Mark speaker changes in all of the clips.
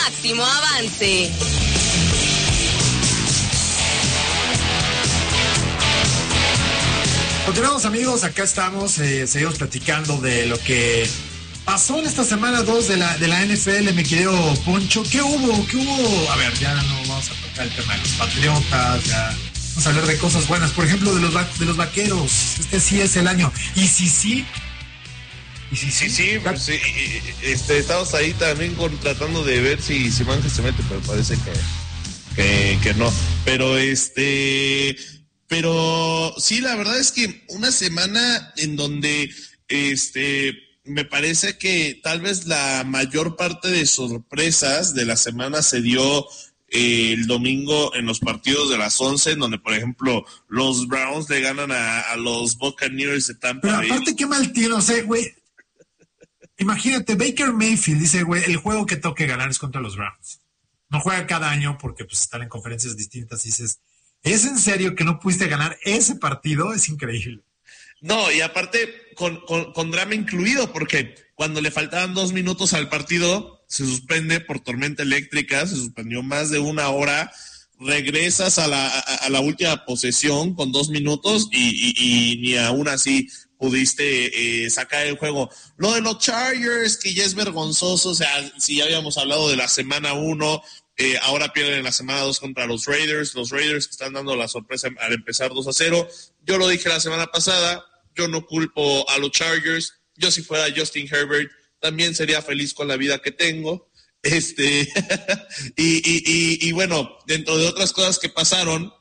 Speaker 1: máximo avance.
Speaker 2: Continuamos, amigos, acá estamos, seguimos platicando de lo que pasó en esta semana 2 de la NFL, mi querido Poncho. ¿Qué hubo? A ver, ya no vamos a tocar el tema de los Patriotas, ya vamos a hablar de cosas buenas, por ejemplo, de los Vaqueros. Este sí es el año. Y sí,
Speaker 3: pues sí, estamos ahí también tratando de ver si Manja se mete, pero parece que no. Pero sí, la verdad es que una semana en donde me parece que tal vez la mayor parte de sorpresas de la semana se dio el domingo en los partidos de las 11, en donde, por ejemplo, los Browns le ganan a los Buccaneers de Tampa Bay.
Speaker 2: Pero aparte, qué mal tiro, güey. Imagínate, Baker Mayfield dice, güey, el juego que toque ganar es contra los Browns. No juega cada año porque pues están en conferencias distintas y dices, ¿es en serio que no pudiste ganar ese partido? Es increíble.
Speaker 3: No, y aparte con drama incluido, porque cuando le faltaban 2 minutos al partido, se suspende por tormenta eléctrica, se suspendió más de 1 hora, regresas a la última posesión con 2 minutos y ni aún así pudiste sacar el juego. Lo de los Chargers, que ya es vergonzoso, o sea, si ya habíamos hablado de la semana 1, ahora pierden en la semana 2 contra los Raiders que están dando la sorpresa al empezar 2-0. Yo lo dije la semana pasada, yo no culpo a los Chargers. Yo, si fuera Justin Herbert, también sería feliz con la vida que tengo. Y bueno, dentro de otras cosas que pasaron,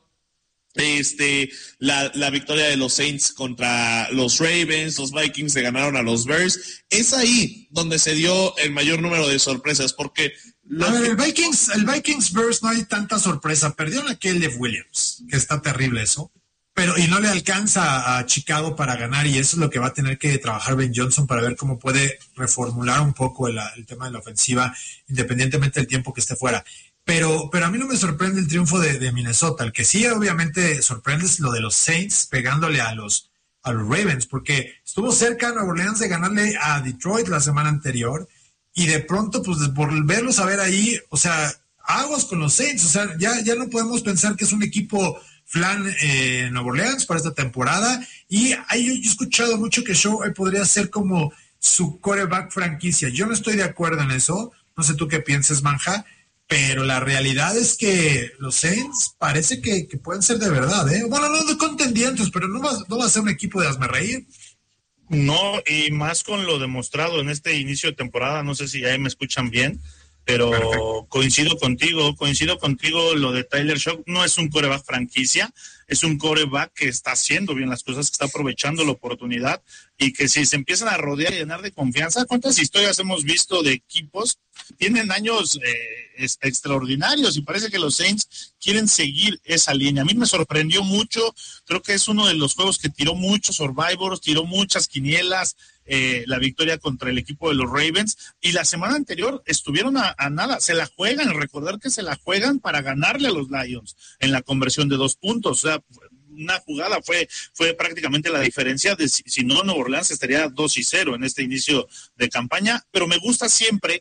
Speaker 3: la victoria de los Saints contra los Ravens, los Vikings le ganaron a los Bears. Es ahí donde se dio el mayor número de sorpresas, porque
Speaker 2: el Vikings Bears no hay tanta sorpresa. Perdieron a Caleb Williams, que está terrible eso. Pero y no le alcanza a Chicago para ganar, y eso es lo que va a tener que trabajar Ben Johnson para ver cómo puede reformular un poco el tema de la ofensiva, independientemente del tiempo que esté fuera. Pero a mí no me sorprende el triunfo de Minnesota. El que sí obviamente sorprende es lo de los Saints pegándole a los Ravens, porque estuvo cerca Nueva Orleans de ganarle a Detroit la semana anterior, y de pronto, pues por verlos a ver ahí, o sea, aguas con los Saints, o sea, ya no podemos pensar que es un equipo flan en Nueva Orleans para esta temporada. Y ahí yo he escuchado mucho que Show podría ser como su quarterback franquicia. Yo no estoy de acuerdo en eso, no sé tú qué piensas, Manja, pero la realidad es que los Saints parece que pueden ser de verdad, ¿eh? Bueno, no de contendientes, pero no va a ser un equipo de hazmerreír.
Speaker 4: No, y más con lo demostrado en este inicio de temporada, no sé si ahí me escuchan bien, pero perfecto. Coincido contigo, lo de Tyler Shough no es un quarterback franquicia, es un quarterback que está haciendo bien las cosas, que está aprovechando la oportunidad, y que si se empiezan a rodear y llenar de confianza, ¿cuántas historias hemos visto de equipos que tienen años extraordinarios? Y parece que los Saints quieren seguir esa línea. A mí me sorprendió mucho, creo que es uno de los juegos que tiró muchos survivors, tiró muchas quinielas, la victoria contra el equipo de los Ravens, y la semana anterior estuvieron a nada, se la juegan, recordar que se la juegan para ganarle a los Lions en la conversión de 2 puntos, o sea, una jugada fue prácticamente la diferencia de si no, Nueva Orleans estaría 2-0 en este inicio de campaña. Pero me gusta siempre